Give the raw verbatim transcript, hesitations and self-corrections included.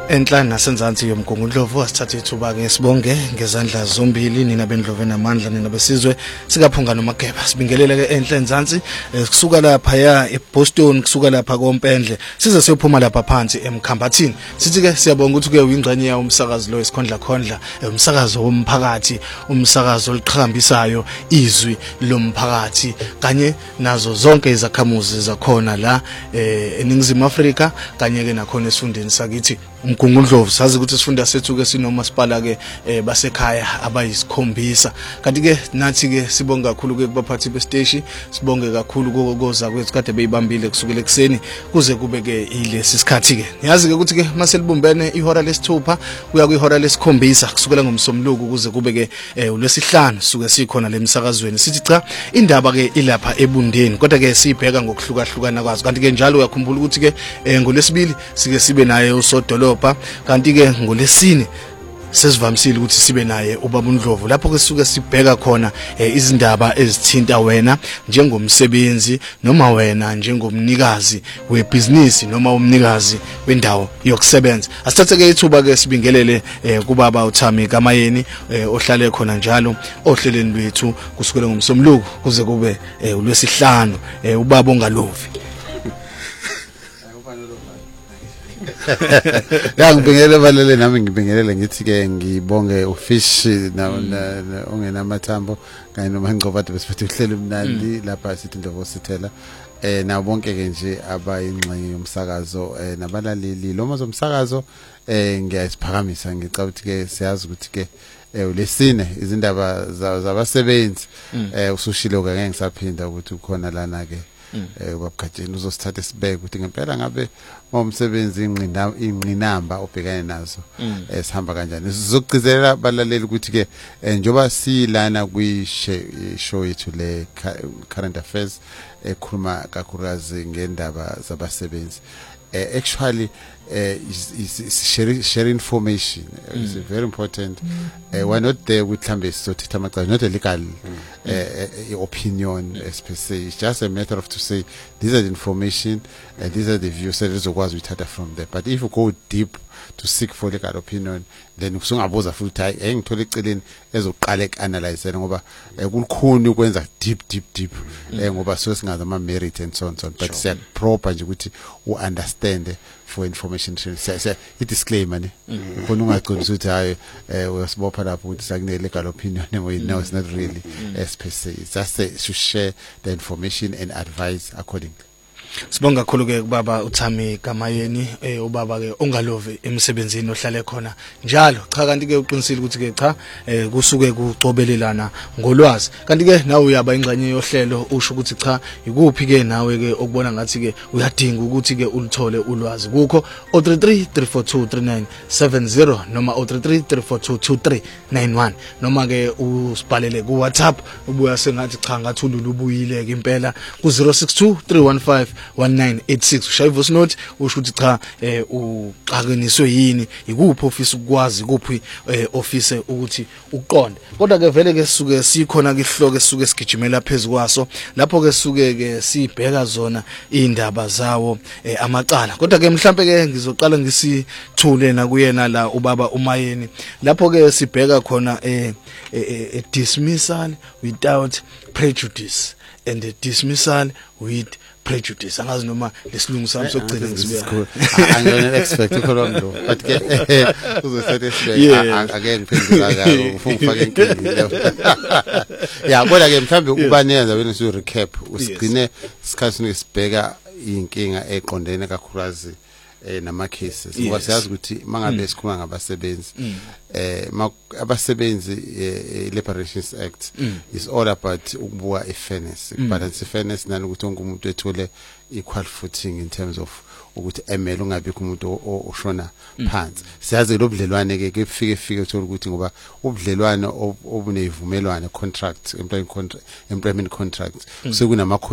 Enhla nasenzansi yomgungundlovu asithathe ithuba ke sibonge ngezandla zombili nina bendlovu namandla nina besizwe sikaphunga noMageba sibingelele ke enhla enzansi kusuka lapha ya eBoston kusuka lapha koMpendle size siyophuma lapha phansi eMkhambathini sithi ke siyabonga ukuthi ke uyingxenye ya umsakazo lo esikhondla khondla umsakazo womphakathi umsakazo oliqhakambisayo izwi lomphakathi kanye nazo zonke izakhamuzi zakhona la eNingizimu Afrika kanye ke nakhona esifundeni sakithi umgungundlovu sazi ukuthi sifunda sethu ke sinomasipala ke basekhaya abayisikhombisa kanti ke nathi ke sibonga kakhulu ke kubaphathi besiteshi sibonge kakhulu kokoza kwethu kade beyibambile kusukela ekseni kuze kube ke ilesi sikhathi ke ngiyazi ke ukuthi ke maselibumbene ihora lesithupha kuya kwihora lesikhombisa kusukela ngomsomluku kuze kube ke ulwesihlanu suke sikhona lemsakazweni sithi cha indaba ke ilapha ebundeni kodwa ke sibheka ngokuhlukahlukana kwazo kanti ke njalo uyakhumbula ukuthi ke ngolesibili sike sibe naye usodolo kanti ke ngolesine sesivamisile ukuthi sibe naye ubaba uNdlovu lapho ke suke sibheka khona izindaba ezithinta wena njengomsebenzi noma wena njengomnikazi webhizinisi noma umnikazi wendawo yokusebenza asithathe ke ithuba ke sibingelele kubaba uThami Kamayeni ohlale khona njalo ohleleni lwethu kusukela ngomsomluku kuze kube ulwesihlanu ubaba ongalovi Ya ngibingelele balele nami ngibingelele ngithi ke ngibonge uFish na ongena amathambo kanye noMangcobade besiphethe uhlelo umnandi lapha sithi Ndlovu sithela eh na bonke ke nje abayingxenye yomsakazo nabalaleli lo mazo umsakazo eh ngiyasiphakamisa ngicabanga ukuthi ke siyazi ukuthi ke ulesine izindaba zabasebenzi eh usushilo ke ngeke ngisaphinda ukuthi ukhona lana ke eh babukhatsheni uzosithatha sibeke ukuthi ngempela ngabe umsebenzi inqinamba obhekane nazo esihamba kanjani sizogcizelela balaleli ukuthi ke njoba silana kwi show yethu le current affairs ekhuluma kakhulukazi ngendaba zabasebenzi actually uh, is, is, is share, share information uh, mm. is very important. Mm. Uh, we're not there with Tambes, so not a legal mm. uh, uh, opinion uh, per se. It's just a matter of to say these are the information, and uh, these are the views that is what we started from there. But if you go deep to seek for legal opinion, then usungaboza futhi hayi engithola icileni ezoqala ukuanalyze ngoba kulikhuni ukwenza deep deep deep ngoba so singaza ama merit and so on so but siya proper nje ukuthi u understand for information siya i disclaimer ne khona ungaqonda ukuthi hayi uyasibopha lapho ukuthi sakune legal opinion we know it's not really S P C it's just to share the information and advise accordingly. Sibonga kakhulu ke kubaba uThami Kamayeni eh ubaba ke ongalovi emsebenzini ohlale khona njalo cha kanti ke uqinisile ukuthi ke cha eh kusuke kucobelelana ngolwazi kanti ke nawe uyaba ingxenye yohlelo usho ukuthi cha ikuphi ke nawe ke okubona ngathi ke uyadinga ukuthi ke ulithole ulwazi kukho zero three three three four two three nine seven zero noma zero three three three four two two three nine one noma ke usibhalele ku WhatsApp ubuya sengathi cha ngathi ulubuyile ke impela ku zero six two three one five one nine eight six ushaya voice note usho ukuthi cha eh uqakeniswe yini ikuphi office ukwazi kuphi office ukuthi uqonde kodwa ke vele ke suke sikhona ke ihloko esuke sigijimela phezulu kwaso lapho ke suke ke sibheka zona indaba zawo amacala kodwa ke mhlambe ke ngizoqala ngisithule na kuyena la ubaba uMayeni lapho ke sibheka khona eh dismissal without prejudice and a dismissal with prejudice angazi noma lesilungu sami sokugcina ngisibuya angiyona expect ukho lo but ke uzosethe sibe again ngiphendula kayo ufuna ufake inkingile ya kodwa ke mhlambe ubanenza wena siyo recap usigcine isikhathi nisibheka inkinga eqondene kakhulukazi eh nama cases ngoba siyazi ukuthi mangabe sikhuluma ngabasebenzi eh abasebenzi Labor Relations Act is all about ukubuka ifairness balance fairness nanokuthi wonke umuntu ethole equal footing in terms of ukuthi emele ungabikho umuntu oshona phansi siyazi lo budlelwane ke kufike ifike uthola ukuthi ngoba ubudlelwane obuneyivumelwane contract employment contract employment contract sekunama